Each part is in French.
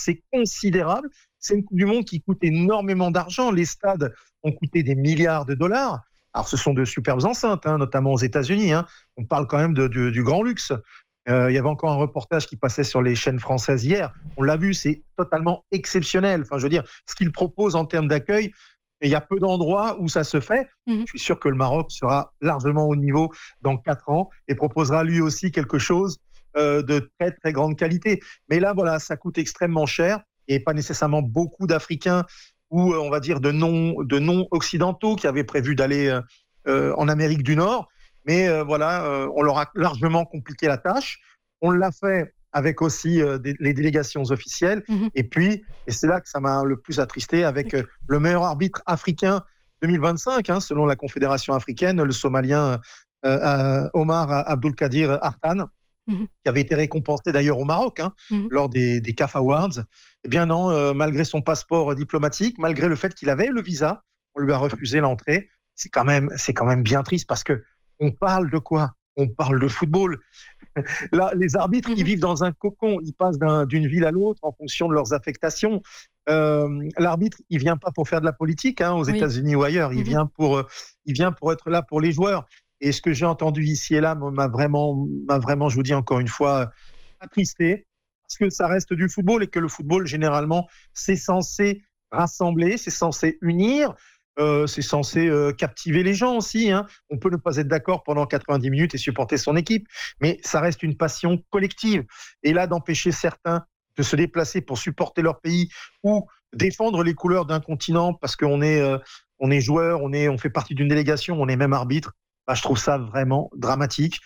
c'est considérable. C'est une Coupe du Monde qui coûte énormément d'argent. Les stades ont coûté des milliards de dollars. Alors, ce sont de superbes enceintes, notamment aux États-Unis. On parle quand même du grand luxe. Il y avait encore un reportage qui passait sur les chaînes françaises hier. On l'a vu, c'est totalement exceptionnel. Enfin, je veux dire, ce qu'ils proposent en termes d'accueil, il y a peu d'endroits où ça se fait. Je suis sûr que le Maroc sera largement au niveau dans 4 ans et proposera lui aussi quelque chose de très, très grande qualité. Mais là, voilà, ça coûte extrêmement cher et pas nécessairement beaucoup d'Africains ou, on va dire, de non-occidentaux qui avaient prévu d'aller en Amérique du Nord. Mais on leur a largement compliqué la tâche. On l'a fait avec aussi les délégations officielles. Et c'est là que ça m'a le plus attristé, avec le meilleur arbitre africain 2025, selon la Confédération africaine, le Somalien Omar Abdulkadir Artan, qui avait été récompensé d'ailleurs au Maroc lors des CAF Awards. Eh bien non, malgré son passeport diplomatique, malgré le fait qu'il avait le visa, on lui a refusé l'entrée. C'est quand même bien triste parce que on parle de quoi ? On parle de football. Là, les arbitres, ils vivent dans un cocon. Ils passent d'une ville à l'autre en fonction de leurs affectations. L'arbitre, il vient pas pour faire de la politique aux États-Unis ou ailleurs. Il vient pour être là pour les joueurs. Et ce que j'ai entendu ici et là m'a vraiment, je vous dis encore une fois, attristé, parce que ça reste du football et que le football, généralement, c'est censé rassembler, c'est censé unir. C'est censé captiver les gens aussi. On peut ne pas être d'accord pendant 90 minutes et supporter son équipe, mais ça reste une passion collective. Et là, d'empêcher certains de se déplacer pour supporter leur pays ou défendre les couleurs d'un continent parce qu'on est joueur, on fait partie d'une délégation, on est même arbitre, je trouve ça vraiment dramatique.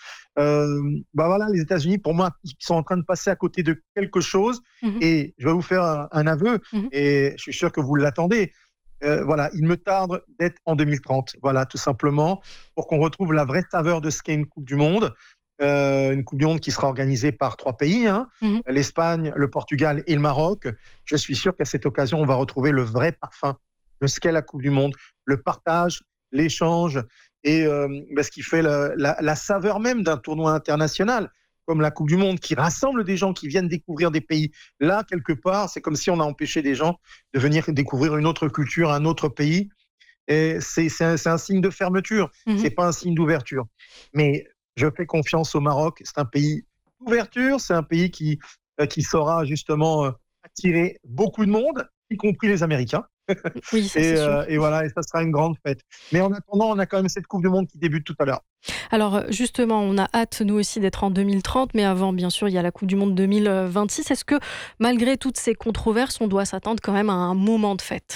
Les États-Unis, pour moi, ils sont en train de passer à côté de quelque chose. Et je vais vous faire un aveu, et je suis sûr que vous l'attendez. Il me tarde d'être en 2030, tout simplement, pour qu'on retrouve la vraie saveur de ce qu'est une Coupe du Monde. Une Coupe du Monde qui sera organisée par 3 pays, l'Espagne, le Portugal et le Maroc. Je suis sûr qu'à cette occasion, on va retrouver le vrai parfum de ce qu'est la Coupe du Monde, le partage, l'échange et ce qui fait la saveur même d'un tournoi international, comme la Coupe du Monde, qui rassemble des gens qui viennent découvrir des pays. Là, quelque part, c'est comme si on a empêché des gens de venir découvrir une autre culture, un autre pays. Et c'est un signe de fermeture, c'est pas un signe d'ouverture. Mais je fais confiance au Maroc, c'est un pays d'ouverture, c'est un pays qui saura justement attirer beaucoup de monde, y compris les Américains. Oui, ça, c'est sûr. Et ça sera une grande fête. Mais en attendant, on a quand même cette Coupe du Monde qui débute tout à l'heure. Alors justement, on a hâte nous aussi d'être en 2030, mais avant, bien sûr, il y a la Coupe du Monde 2026. Est-ce que malgré toutes ces controverses, on doit s'attendre quand même à un moment de fête ?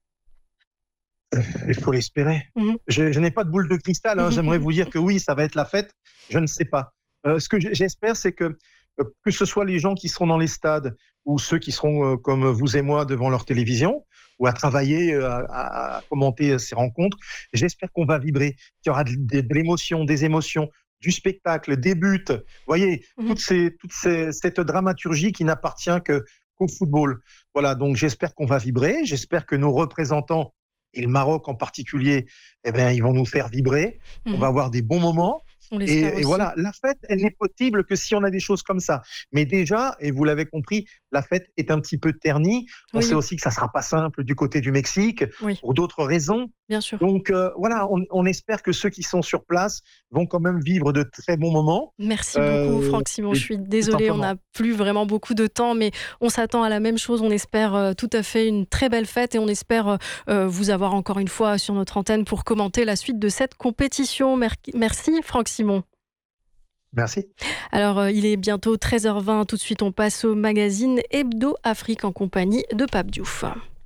Il faut l'espérer. Je n'ai pas de boule de cristal. J'aimerais vous dire que oui, ça va être la fête. Je ne sais pas. Ce que j'espère, c'est que ce soit les gens qui seront dans les stades ou ceux qui seront comme vous et moi devant leur télévision ou à travailler, à commenter ces rencontres, j'espère qu'on va vibrer, qu'il y aura de l'émotion, des émotions, du spectacle, des buts. Vous voyez, cette dramaturgie qui n'appartient qu'au football. Voilà, donc j'espère qu'on va vibrer. J'espère que nos représentants, et le Maroc en particulier, ils vont nous faire vibrer. On va avoir des bons moments. Et voilà, la fête, elle n'est possible que si on a des choses comme ça. Mais déjà, et vous l'avez compris, la fête est un petit peu ternie. On sait aussi que ça ne sera pas simple du côté du Mexique, pour d'autres raisons. Bien sûr. Donc on espère que ceux qui sont sur place vont quand même vivre de très bons moments. Merci beaucoup, Franck Simon. Je suis désolée, on n'a plus vraiment beaucoup de temps, mais on s'attend à la même chose. On espère tout à fait une très belle fête et on espère vous avoir encore une fois sur notre antenne pour commenter la suite de cette compétition. Merci, Franck Simon. Merci. Alors, il est bientôt 13h20. Tout de suite, on passe au magazine Hebdo Afrique en compagnie de Pape Diouf.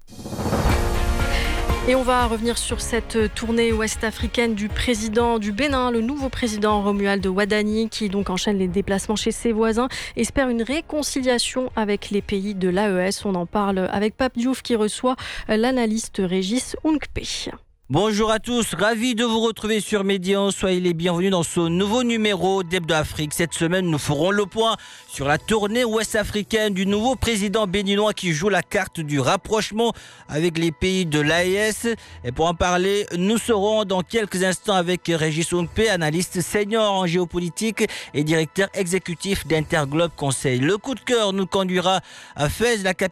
Et on va revenir sur cette tournée ouest-africaine du président du Bénin, le nouveau président Romuald Wadani, qui donc enchaîne les déplacements chez ses voisins, espère une réconciliation avec les pays de l'AES. On en parle avec Pape Diouf qui reçoit l'analyste Régis Onkpé. Bonjour à tous, ravi de vous retrouver sur Médian. Soyez les bienvenus dans ce nouveau numéro d'Hebdo Afrique. Cette semaine, nous ferons le point sur la tournée ouest-africaine du nouveau président béninois qui joue la carte du rapprochement avec les pays de l'AES. Et pour en parler, nous serons dans quelques instants avec Régis Onkpé, analyste senior en géopolitique et directeur exécutif d'Interglobe Conseil. Le coup de cœur nous conduira à Fès, la capitale